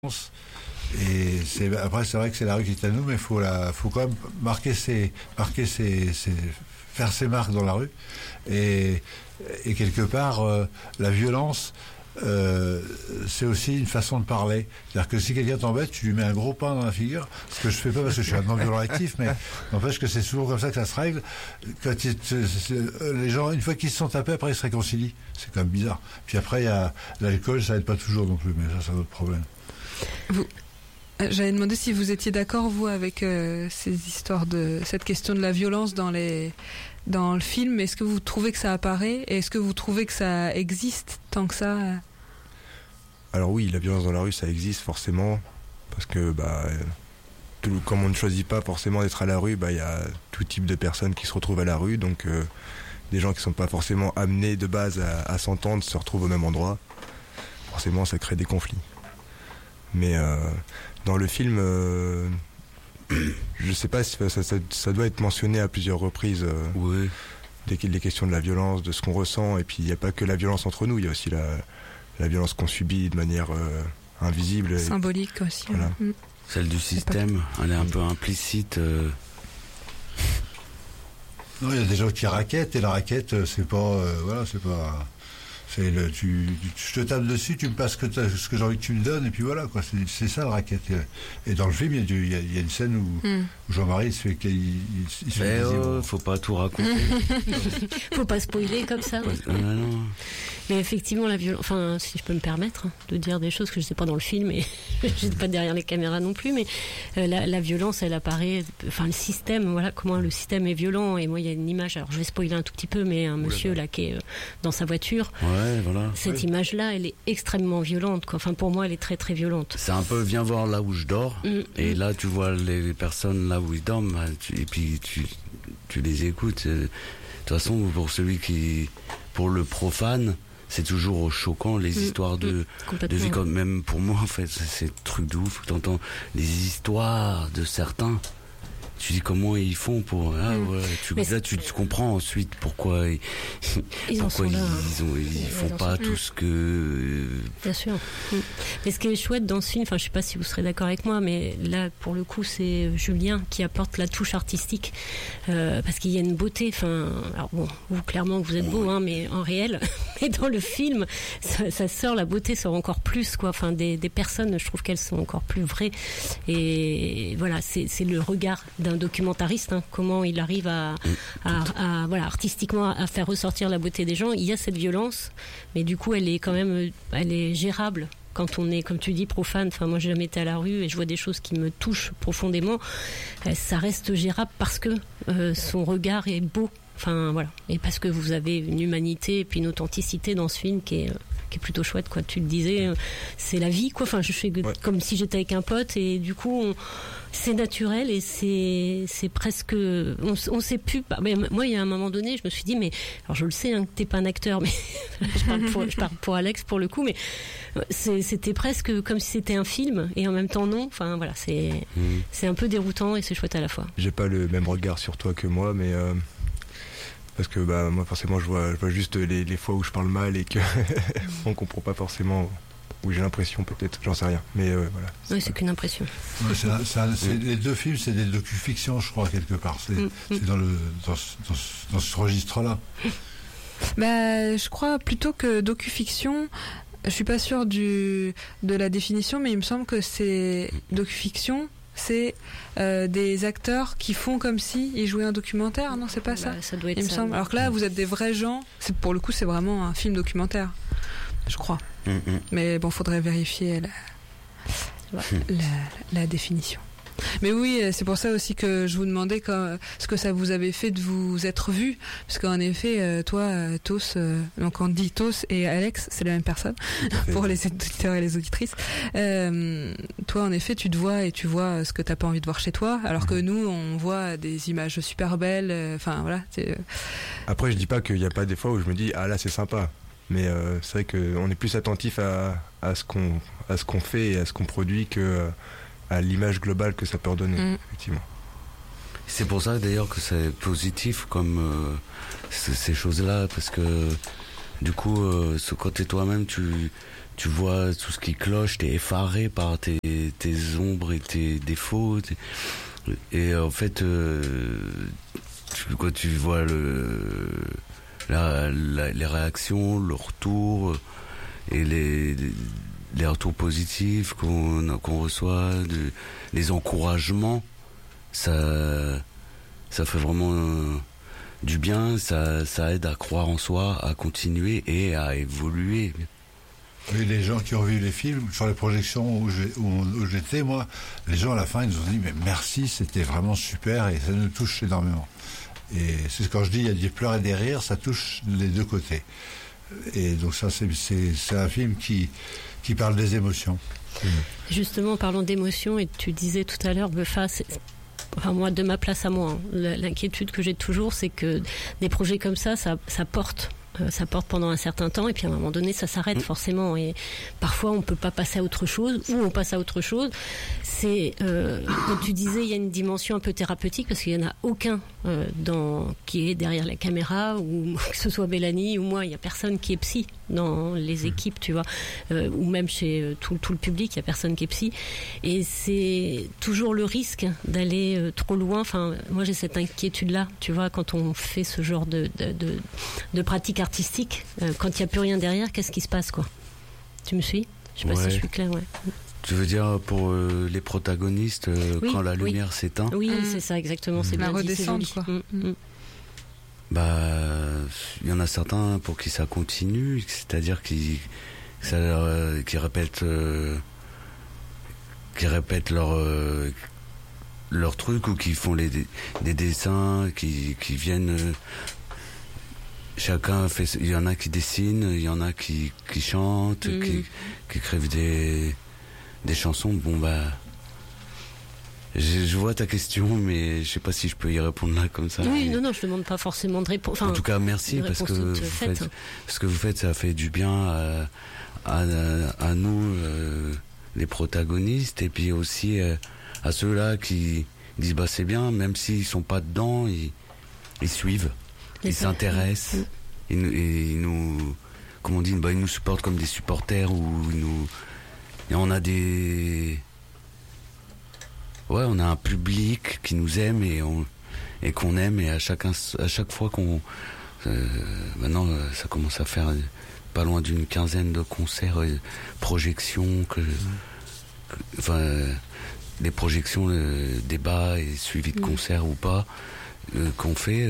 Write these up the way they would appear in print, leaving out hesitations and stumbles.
Et après, c'est vrai que c'est la rue qui est à nous, mais faut quand même faire ses marques dans la rue. Et quelque part, la violence, c'est aussi une façon de parler. C'est-à-dire que si quelqu'un t'embête, tu lui mets un gros pain dans la figure. Ce que je fais pas parce que je suis un non-violent actif, mais n'empêche que c'est souvent comme ça que ça se règle. Quand les gens, une fois qu'ils se sont tapés, après ils se réconcilient. C'est quand même bizarre. Puis après, il y a l'alcool, ça aide pas toujours non plus, mais ça, c'est un autre problème. J'avais demandé si vous étiez d'accord, vous, avec ces histoires cette question de la violence dans le film. Est-ce que vous trouvez que ça apparaît et est-ce que vous trouvez que ça existe tant que ça? Alors oui, la violence dans la rue, ça existe forcément, parce que comme on ne choisit pas forcément d'être à la rue, il y a tout type de personnes qui se retrouvent à la rue, donc des gens qui ne sont pas forcément amenés de base à s'entendre se retrouvent au même endroit. Forcément, ça crée des conflits. Mais dans le film, je sais pas si ça doit être mentionné à plusieurs reprises. Oui. Les questions de la violence, de ce qu'on ressent, et puis il n'y a pas que la violence entre nous, il y a aussi la violence qu'on subit de manière invisible. Symbolique aussi. Voilà. Celle du système, elle est un peu implicite. Non, il y a des gens qui raquettent, et la raquette, c'est pas... je te tape dessus, tu me passes ce que j'ai envie que tu me donnes, et puis voilà, quoi. C'est ça, le racket. Et dans le film, il y a une scène où Jean-Marie, il se fait faut pas tout raconter. Faut pas spoiler comme ça. Non. Mais effectivement, la violence, enfin, si je peux me permettre de dire des choses que je sais pas dans le film, et je suis pas derrière les caméras non plus, mais la violence, elle apparaît, enfin, le système, voilà, comment le système est violent. Et moi, il y a une image, alors je vais spoiler un tout petit peu, mais un monsieur là qui est dans sa voiture. Ouais, voilà. Cette image-là, elle est extrêmement violente, quoi. Enfin, pour moi, elle est très très violente. C'est un peu, viens voir là où je dors, et là, tu vois les personnes là où ils dorment, et puis tu les écoutes. De toute façon, pour le profane, c'est toujours choquant, les histoires de vie, comme même pour moi, en fait, c'est un truc de ouf. T'entends les histoires de certains. Tu dis comment ils font pour... tu comprends ensuite pourquoi ils font pas tout ce que... Bien sûr. Mais ce qui est chouette dans ce film, enfin je sais pas si vous serez d'accord avec moi, mais là pour le coup c'est Julien qui apporte la touche artistique, parce qu'il y a une beauté, enfin... Alors bon, vous clairement vous êtes beau, mais en réel, mais dans le film, la beauté sort encore plus, quoi. Enfin des personnes, je trouve qu'elles sont encore plus vraies. Et voilà, c'est le regard d'un documentariste, comment il arrive à artistiquement à faire ressortir la beauté des gens. Il y a cette violence, mais du coup elle est gérable quand on est, comme tu dis, profane. Enfin, moi j'ai jamais été à la rue et je vois des choses qui me touchent profondément. Ça reste gérable parce que son regard est beau. Enfin voilà, et parce que vous avez une humanité et puis une authenticité dans ce film qui est plutôt chouette, quoi. Tu le disais, c'est la vie, quoi. Enfin, je fais comme si j'étais avec un pote, et du coup c'est naturel, et c'est presque, on sait plus. Mais moi, il y a un moment donné, je me suis dit, mais alors je le sais, que t'es pas un acteur, mais je parle pour Alex pour le coup, mais c'était presque comme si c'était un film, et en même temps non. Enfin voilà, c'est un peu déroutant et c'est chouette à la fois. J'ai pas le même regard sur toi que moi, mais parce que moi forcément je vois juste les fois où je parle mal et que on comprend pas forcément, ou j'ai l'impression, peut-être, j'en sais rien, mais voilà. Oui, c'est qu'une impression. Les deux films, c'est des docu-fictions, je crois, quelque part. C'est dans ce registre-là. Je crois plutôt que docu-fiction. Je suis pas sûre de la définition, mais il me semble que c'est docu-fiction. C'est des acteurs qui font comme si ils jouaient un documentaire, non, c'est pas ça? Ça doit être il me semble. Alors que là, vous êtes des vrais gens. Pour le coup, c'est vraiment un film documentaire, je crois. Mais bon, faudrait vérifier la définition. Mais oui, c'est pour ça aussi que je vous demandais ce que ça vous avait fait de vous être vus, parce qu'en effet, toi, Tos, donc on dit Tos et Alex, c'est la même personne pour les auditeurs et les auditrices. Toi, en effet, tu te vois et tu vois ce que t'as pas envie de voir chez toi, alors que nous, on voit des images super belles. Enfin voilà. Après, je dis pas qu'il y a pas des fois où je me dis là c'est sympa. Mais c'est vrai qu'on est plus attentif à ce qu'on fait et à ce qu'on produit que à l'image globale que ça peut redonner, effectivement. C'est pour ça d'ailleurs que c'est positif comme ces choses-là, parce que du coup, quand t'es toi-même, tu vois tout ce qui cloche, t'es effaré par tes ombres et tes défauts. Et en fait, quand tu vois les réactions, le retour et les retours positifs qu'on reçoit, les encouragements, ça fait vraiment du bien, ça aide à croire en soi, à continuer et à évoluer. Oui, les gens qui ont vu les films, sur les projections où j'étais, moi, les gens à la fin, ils nous ont dit mais merci, c'était vraiment super et ça nous touche énormément. Et c'est quand je dis il y a des pleurs et des rires, ça touche les deux côtés. Et donc ça, c'est un film qui parle des émotions. Justement, parlons d'émotions, et tu disais tout à l'heure, Beufa, moi, de ma place à moi, l'inquiétude que j'ai toujours, c'est que des projets comme ça porte. Ça porte pendant un certain temps et puis à un moment donné ça s'arrête forcément, et parfois on peut pas passer à autre chose, ou on passe à autre chose. C'est comme tu disais, il y a une dimension un peu thérapeutique parce qu'il y en a aucun qui est derrière la caméra, ou que ce soit Mélanie ou moi, il y a personne qui est psy dans les équipes, tu vois, ou même chez tout le public, il y a personne qui est psy, et c'est toujours le risque d'aller trop loin. Enfin, moi j'ai cette inquiétude là, tu vois, quand on fait ce genre de pratique artistique, quand il n'y a plus rien derrière, qu'est-ce qui se passe, quoi? Tu me suis? Je sais pas si je suis claire. Ouais. Tu veux dire pour les protagonistes, quand la lumière s'éteint? Oui, c'est ça, exactement. C'est la bien redescente, dit, quoi. Bah, il y en a certains pour qui ça continue, c'est-à-dire qui répètent leur truc, ou qui font des dessins, qui viennent. Chacun fait. Il y en a qui dessinent, il y en a qui chantent, qui écrivent des chansons. Bon bah, je vois ta question, mais je sais pas si je peux y répondre là comme ça. Oui, non, je demande pas forcément de réponse. En tout cas, merci parce que ce que vous faites, ça fait du bien à nous, les protagonistes, et puis aussi à ceux-là qui disent bah c'est bien, même s'ils sont pas dedans, ils suivent. Ils s'intéressent, ils nous, comme on dit, ils nous supportent comme des supporters, et on a on a un public qui nous aime et qu'on aime, et à chaque fois qu'on, maintenant ça commence à faire pas loin d'une quinzaine de concerts, projections, des projections, débats et suivis de concerts ou pas, qu'on fait.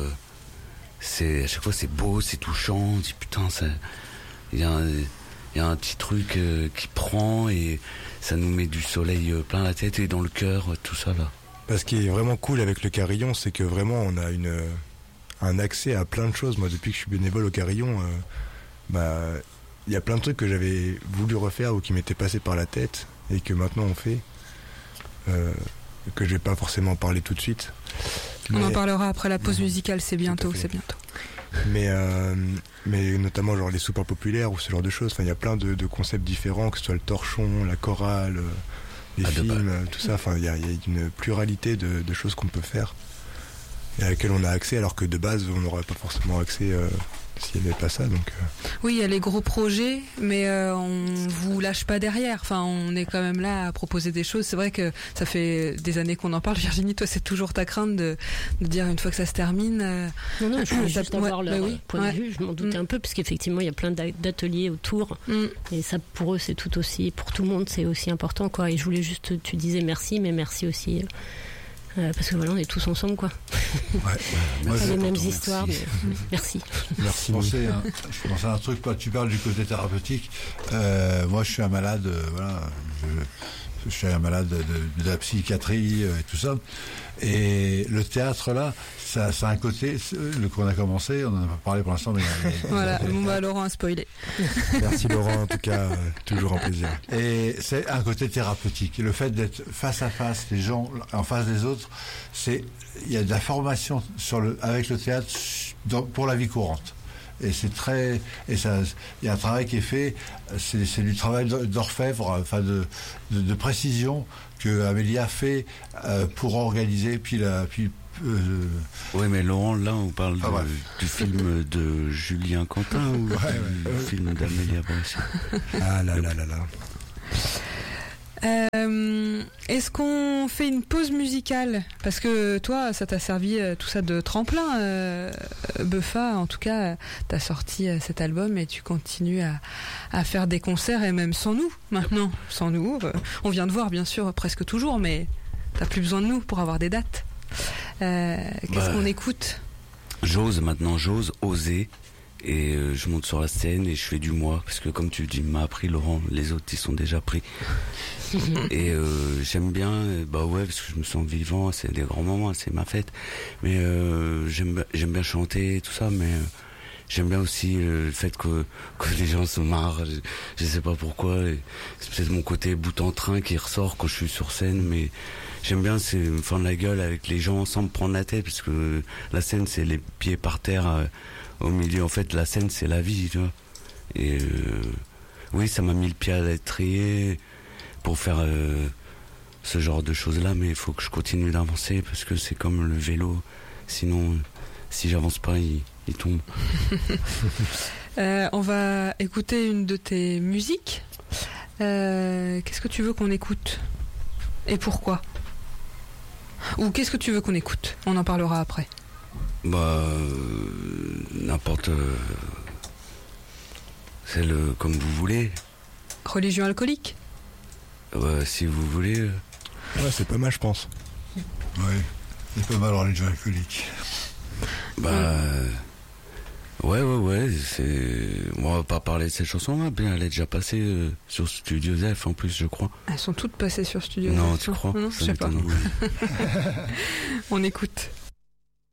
À chaque fois c'est beau, c'est touchant, on dit putain, il y a un petit truc qui prend, et ça nous met du soleil plein la tête et dans le cœur, tout ça là. Ce qui est vraiment cool avec le Carillon, c'est que vraiment on a un accès à plein de choses. Moi, depuis que je suis bénévole au Carillon, il y a plein de trucs que j'avais voulu refaire ou qui m'étaient passés par la tête et que maintenant on fait, que je vais pas forcément parler tout de suite. On en parlera après la pause musicale, c'est bientôt. Mais notamment genre les soupers populaires ou ce genre de choses. Enfin, il y a plein de concepts différents, que ce soit le torchon, la chorale, les films, tout ça. Enfin, il y a une pluralité de choses qu'on peut faire et à laquelle on a accès, alors que de base on n'aurait pas forcément accès s'il n'y avait pas ça. Donc oui, il y a les gros projets, mais on vous lâche pas derrière. Enfin, on est quand même là à proposer des choses. C'est vrai que ça fait des années qu'on en parle. Virginie, toi, c'est toujours ta crainte de dire une fois que ça se termine. Non, je voulais juste avoir leur point de vue. Je m'en doutais un peu, parce qu'effectivement, il y a plein d'ateliers autour, et ça, pour eux, c'est tout aussi, pour tout le monde, c'est aussi important, quoi. Et je voulais juste, tu disais merci, mais merci aussi. Parce que voilà, on est tous ensemble, quoi. Pas les mêmes histoires, mais merci. Merci. Je pensais à un truc, tu parles du côté thérapeutique. Moi, je suis un malade, je suis un malade de la psychiatrie et tout ça. Et le théâtre, là, ça a un côté, qu'on a commencé, on en a pas parlé pour l'instant, mais... Voilà, Laurent a spoilé. Merci Laurent, en tout cas, toujours un plaisir. Et c'est un côté thérapeutique. Le fait d'être face à face, les gens en face des autres, il y a de la formation avec le théâtre pour la vie courante. et c'est très, et ça, il y a un travail qui est fait, c'est du travail d'orfèvre, enfin de précision que Amélie a fait pour organiser, Oui, mais Laurent, là, on parle du film de Julien Quentin ou du film d'Amélie Abressé. Ah là là là là. Est-ce qu'on fait une pause musicale? Parce que toi, ça t'a servi tout ça de tremplin. Buffa, en tout cas, t'as sorti cet album et tu continues à faire des concerts, et même sans nous, maintenant. Sans nous. On vient de voir, bien sûr, presque toujours, mais t'as plus besoin de nous pour avoir des dates. Qu'est-ce qu'on écoute? J'ose oser. Et je monte sur la scène et je fais du moi, parce que comme tu dis, m'a appris Laurent, les autres ils sont déjà pris. Et j'aime bien, parce que je me sens vivant, c'est des grands moments, c'est ma fête. Mais j'aime bien chanter et tout ça, mais j'aime bien aussi le fait que les gens se marrent, je sais pas pourquoi. C'est peut-être mon côté bout en train qui ressort quand je suis sur scène, mais j'aime bien me fendre la gueule avec les gens sans me prendre la tête, parce que la scène c'est les pieds par terre. Au milieu, en fait, la scène, c'est la vie, tu vois. Et oui, ça m'a mis le pied à l'étrier pour faire ce genre de choses-là, mais il faut que je continue d'avancer, parce que c'est comme le vélo. Sinon, si j'avance pas, il tombe. On va écouter une de tes musiques. Qu'est-ce que tu veux qu'on écoute? Et pourquoi? Ou qu'est-ce que tu veux qu'on écoute? On en parlera après. N'importe. Celle comme vous voulez. Religion alcoolique? Si vous voulez. Ouais, c'est pas mal, je pense. Oui, c'est pas mal, religion alcoolique. Ouais, on va pas parler de cette chanson-là, bien, elle est déjà passée sur Studio Zef en plus, je crois. Elles sont toutes passées sur Studio Zef. Non, tu crois? Non, je sais pas. On écoute.